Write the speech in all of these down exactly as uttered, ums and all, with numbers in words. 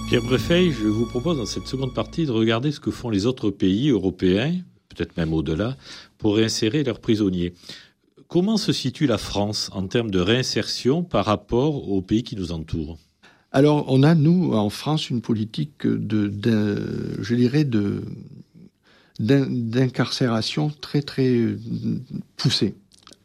Pierre Breffey, je vous propose dans cette seconde partie de regarder ce que font les autres pays européens, peut-être même au-delà, pour réinsérer leurs prisonniers. Comment se situe la France en termes de réinsertion par rapport aux pays qui nous entourent ? Alors, on a, nous, en France, une politique de, de je dirais, de, d'incarcération très, très poussée.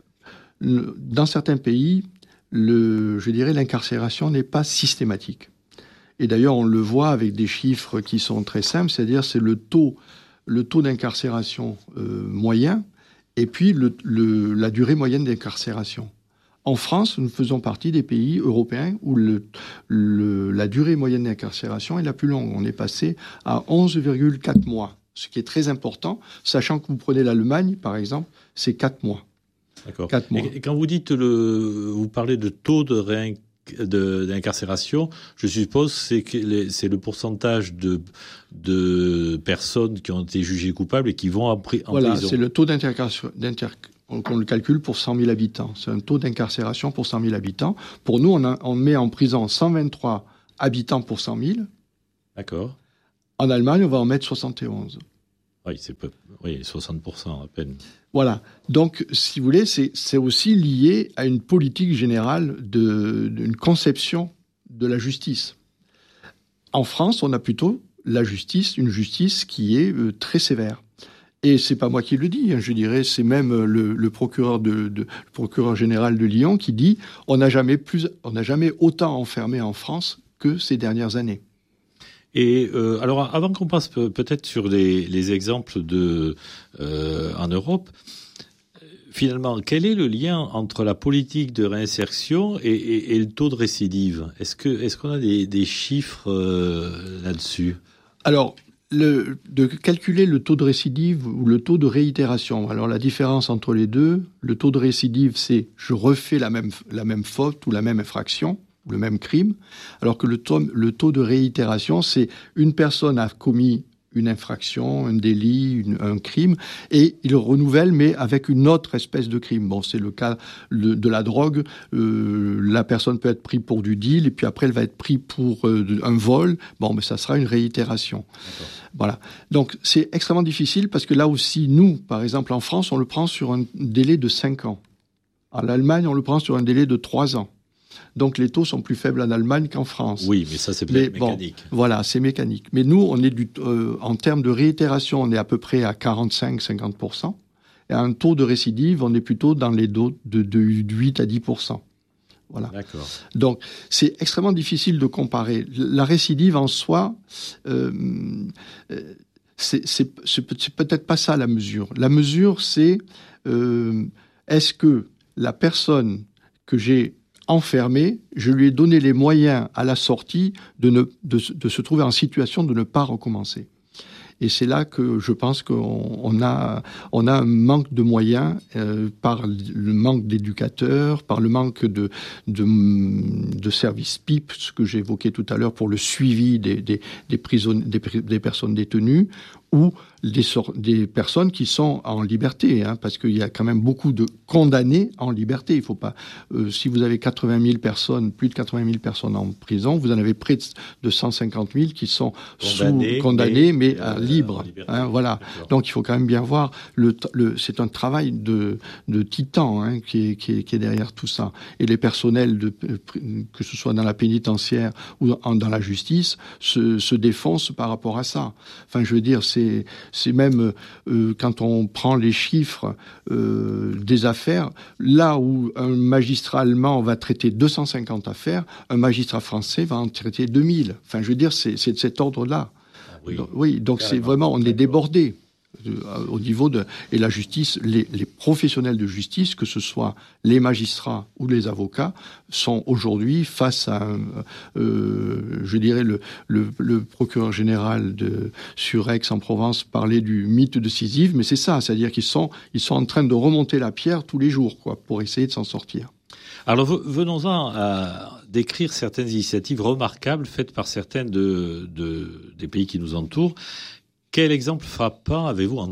Dans certains pays, le, je dirais, l'incarcération n'est pas systématique. Et d'ailleurs, on le voit avec des chiffres qui sont très simples, c'est-à-dire c'est le taux, le taux d'incarcération euh, moyen et puis le, le, la durée moyenne d'incarcération. En France, nous faisons partie des pays européens où le, le, la durée moyenne d'incarcération est la plus longue. On est passé à onze virgule quatre mois, ce qui est très important, sachant que vous prenez l'Allemagne, par exemple, c'est quatre mois. D'accord. quatre mois. Et quand vous dites, le, vous parlez de taux de réincarcération, De, d'incarcération, je suppose c'est que les, c'est le pourcentage de, de personnes qui ont été jugées coupables et qui vont en, pri- en voilà, prison. Voilà, c'est le taux d'incarcération. On, on le calcule pour cent mille habitants. C'est un taux d'incarcération pour cent mille habitants. Pour nous, on, a, on met en prison cent vingt-trois habitants pour cent mille. D'accord. En Allemagne, on va en mettre soixante et onze. Oui, c'est peu, oui, soixante pour cent à peine. Voilà. Donc, si vous voulez, c'est, c'est aussi lié à une politique générale de, d'une conception de la justice. En France, on a plutôt la justice, une justice qui est euh, très sévère. Et c'est pas moi qui le dis, hein, je dirais, c'est même le, le procureur de, de, le procureur général de Lyon qui dit on n'a jamais plus, on n'a jamais autant enfermé en France que ces dernières années. Et euh, alors, avant qu'on passe peut-être sur les, les exemples de euh, en Europe, finalement, quel est le lien entre la politique de réinsertion et, et, et le taux de récidive ? Est-ce que est-ce qu'on a des, des chiffres euh, là-dessus ? Alors, le, de calculer le taux de récidive ou le taux de réitération. Alors, la différence entre les deux, le taux de récidive, c'est je refais la même la même faute ou la même infraction, le même crime, alors que le taux, le taux de réitération, c'est une personne a commis une infraction, un délit, une, un crime, et il renouvelle, mais avec une autre espèce de crime. Bon, c'est le cas de, de la drogue. Euh, la personne peut être prise pour du deal, et puis après, elle va être prise pour euh, un vol. Bon, mais ça sera une réitération. D'accord. Voilà. Donc, c'est extrêmement difficile, parce que là aussi, nous, par exemple, en France, on le prend sur un délai de cinq ans. En Allemagne, on le prend sur un délai de trois ans. Donc les taux sont plus faibles en Allemagne qu'en France. Oui, mais ça c'est peut-être bon, mécanique. Voilà, c'est mécanique. Mais nous, on est du, euh, en termes de réitération, on est à peu près à quarante-cinq à cinquante pour cent. Et à un taux de récidive, on est plutôt dans les taux de, de huit à dix pour cent. Voilà. D'accord. Donc c'est extrêmement difficile de comparer. La récidive en soi, euh, c'est, c'est, c'est peut-être pas ça la mesure. La mesure, c'est euh, est-ce que la personne que j'ai enfermé, je lui ai donné les moyens à la sortie de, ne, de, de se trouver en situation de ne pas recommencer. Et c'est là que je pense qu'on on a, on a un manque de moyens euh, par le manque d'éducateurs, par le manque de, de, de services P I P, ce que j'évoquais tout à l'heure pour le suivi des, des, des, prisonniers, des, des personnes détenues, ou des, des personnes qui sont en liberté, hein, parce qu'il y a quand même beaucoup de condamnés en liberté. Il faut pas, euh, si vous avez quatre-vingt mille personnes, plus de quatre-vingt mille personnes en prison, vous en avez près de cent cinquante mille qui sont condamnés, sous, condamnés mais, mais euh, libres. Hein, voilà. D'accord. Donc il faut quand même bien voir. Le, le, c'est un travail de, de titan hein, qui, est, qui, est, qui est derrière tout ça. Et les personnels, de, que ce soit dans la pénitentiaire ou dans, dans la justice, se, se défoncent par rapport à ça. Enfin, je veux dire, c'est C'est, c'est même euh, quand on prend les chiffres euh, des affaires, là où un magistrat allemand va traiter deux cent cinquante affaires, un magistrat français va en traiter deux mille. Enfin, je veux dire, c'est, c'est de cet ordre-là. Ah oui, donc, oui, donc c'est vraiment, on est débordé au niveau de... Et la justice, les, les professionnels de justice, que ce soit les magistrats ou les avocats, sont aujourd'hui face à, un, euh, je dirais, le, le, le procureur général de, sur Aix-en-Provence parlait du mythe de Sisyphe, mais c'est ça, c'est-à-dire qu'ils sont, ils sont en train de remonter la pierre tous les jours, quoi, pour essayer de s'en sortir. Alors venons-en à décrire certaines initiatives remarquables faites par certains de, de, des pays qui nous entourent. Quel exemple frappant avez-vous en tête ?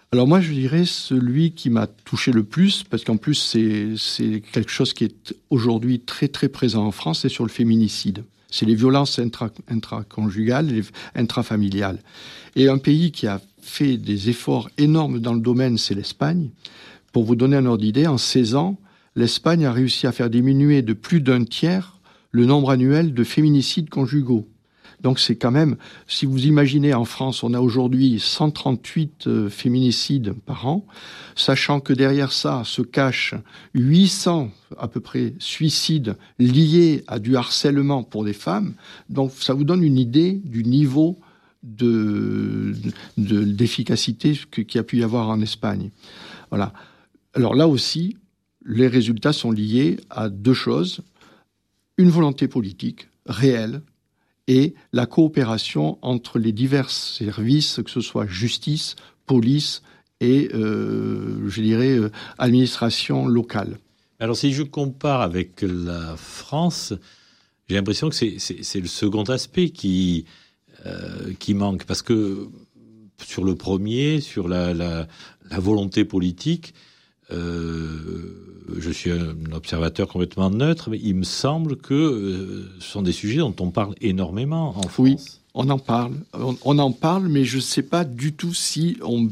Alors moi, je dirais celui qui m'a touché le plus, parce qu'en plus, c'est, c'est quelque chose qui est aujourd'hui très, très présent en France, c'est sur le féminicide. C'est les violences intra, intraconjugales, les, intrafamiliales. Et un pays qui a fait des efforts énormes dans le domaine, c'est l'Espagne. Pour vous donner un ordre d'idée, en seize ans, l'Espagne a réussi à faire diminuer de plus d'un tiers le nombre annuel de féminicides conjugaux. Donc c'est quand même, si vous imaginez en France, on a aujourd'hui cent trente-huit euh, féminicides par an, sachant que derrière ça se cachent huit cents à peu près suicides liés à du harcèlement pour des femmes. Donc ça vous donne une idée du niveau de, de, d'efficacité qu'il y a pu y avoir en Espagne. Voilà. Alors là aussi, les résultats sont liés à deux choses. Une volonté politique réelle, et la coopération entre les divers services, que ce soit justice, police et, euh, je dirais, euh, administration locale. Alors, si je compare avec la France, j'ai l'impression que c'est, c'est, c'est le second aspect qui, euh, qui manque. Parce que sur le premier, sur la, la, la volonté politique, euh, je suis un observateur complètement neutre, mais il me semble que euh, ce sont des sujets dont on parle énormément en France. Oui, on en parle. On, on en parle, mais je ne sais pas du tout si on